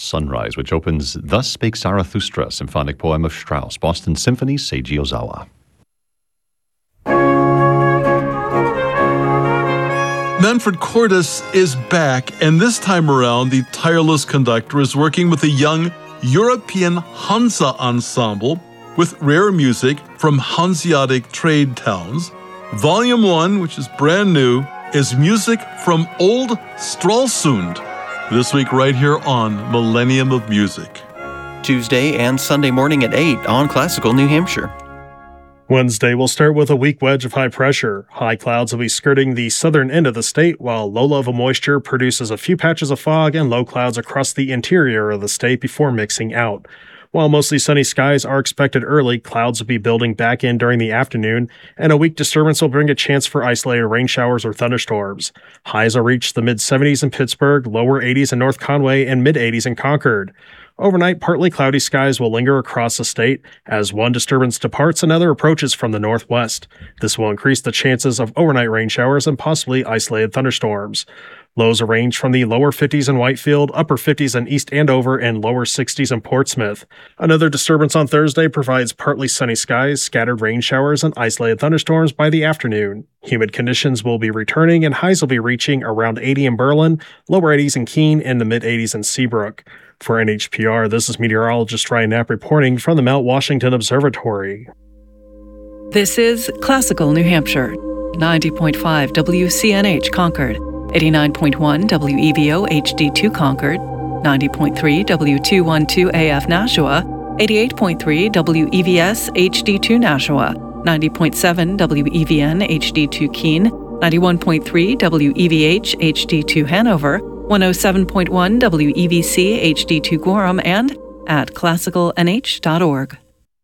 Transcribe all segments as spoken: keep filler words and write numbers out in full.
Sunrise, which opens Thus Spake Zarathustra, symphonic poem of Strauss, Boston Symphony, Seiji Ozawa. Manfred Cordes is back, and this time around, the tireless conductor is working with a young European Hansa ensemble with rare music from Hanseatic trade towns. Volume one, which is brand new, is music from Old Stralsund. This week right here on Millennium of Music. Tuesday and Sunday morning at eight on Classical New Hampshire. Wednesday will start with a weak wedge of high pressure. High clouds will be skirting the southern end of the state, while low level moisture produces a few patches of fog and low clouds across the interior of the state before mixing out. While mostly sunny skies are expected early, clouds will be building back in during the afternoon, and a weak disturbance will bring a chance for isolated rain showers or thunderstorms. Highs will reach the mid seventies in Pittsburgh, lower eighties in North Conway, and mid eighties in Concord. Overnight, partly cloudy skies will linger across the state. As one disturbance departs, another approaches from the northwest. This will increase the chances of overnight rain showers and possibly isolated thunderstorms. Lows range from the lower fifties in Whitefield, upper fifties in East Andover, and lower sixties in Portsmouth. Another disturbance on Thursday provides partly sunny skies, scattered rain showers, and isolated thunderstorms by the afternoon. Humid conditions will be returning, and highs will be reaching around eighty in Berlin, lower eighties in Keene, and the mid eighties in Seabrook. For N H P R, this is meteorologist Ryan Knapp reporting from the Mount Washington Observatory. This is Classical New Hampshire, ninety point five W C N H Concord, eighty-nine point one W E V O H D two Concord, ninety point three W two twelve A F Nashua, eighty-eight point three W E V S H D two Nashua, ninety point seven W E V N H D two Keene, ninety-one point three W E V H H D two Hanover, one oh seven point one W E V C H D two Gorham, and at classical N H dot org.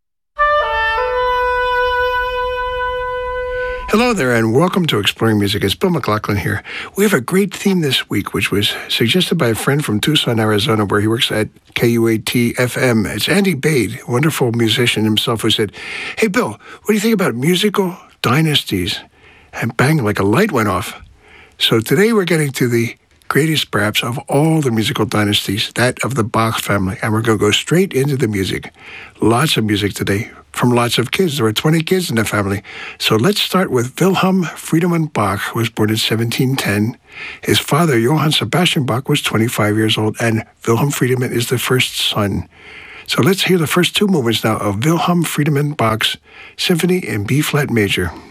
Hello there, and welcome to Exploring Music. It's Bill McLaughlin here. We have a great theme this week, which was suggested by a friend from Tucson, Arizona, where he works at K U A T F M. It's Andy Bade, a wonderful musician himself, who said, "Hey, Bill, what do you think about musical dynasties?" And bang, like a light went off. So today we're getting to the greatest, perhaps, of all the musical dynasties, that of the Bach family. And we're going to go straight into the music. Lots of music today from lots of kids. There were twenty kids in the family. So let's start with Wilhelm Friedemann Bach, who was born in seventeen ten. His father, Johann Sebastian Bach, was twenty-five years old, and Wilhelm Friedemann is the first son. So let's hear the first two movements now of Wilhelm Friedemann Bach's Symphony in B-flat major.